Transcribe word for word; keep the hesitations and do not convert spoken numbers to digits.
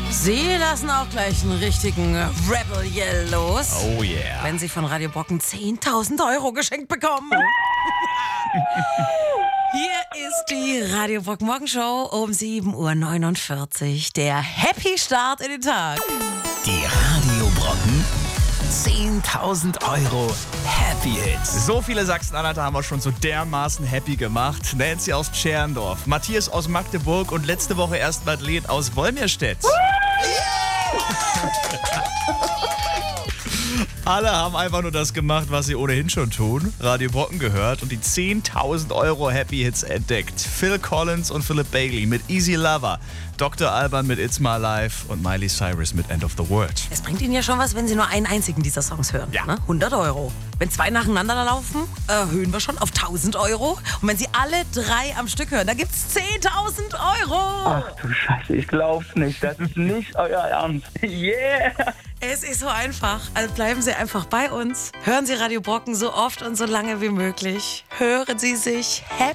Sie lassen auch gleich einen richtigen Rebel Yell los. Oh yeah. Wenn Sie von Radio Brocken zehntausend Euro geschenkt bekommen. Hier ist die Radio Brocken Morgenshow um sieben Uhr neunundvierzig. Der Happy Start in den Tag. Die Radio Brocken zehntausend Euro Happy Hits. So viele Sachsen-Anhalter haben wir schon so dermaßen happy gemacht. Nancy aus Tscherndorf, Matthias aus Magdeburg und letzte Woche erst Madeleine aus Wolmirstedt. Alle haben einfach nur das gemacht, was sie ohnehin schon tun. Radio Brocken gehört und die zehntausend Euro Happy Hits entdeckt. Phil Collins und Philip Bailey mit Easy Lover, Doktor Alban mit It's My Life und Miley Cyrus mit End of the World. Es bringt Ihnen ja schon was, wenn Sie nur einen einzigen dieser Songs hören. Ja. Ne? hundert Euro. Wenn zwei nacheinander laufen, erhöhen wir schon auf tausend Euro. Und wenn Sie alle drei am Stück hören, dann gibt's zehntausend Euro. Ach du Scheiße, ich glaub's nicht. Das ist nicht euer Ernst. Yeah! Es ist so einfach. Also bleiben Sie einfach bei uns. Hören Sie Radio Brocken so oft und so lange wie möglich. Hören Sie sich happy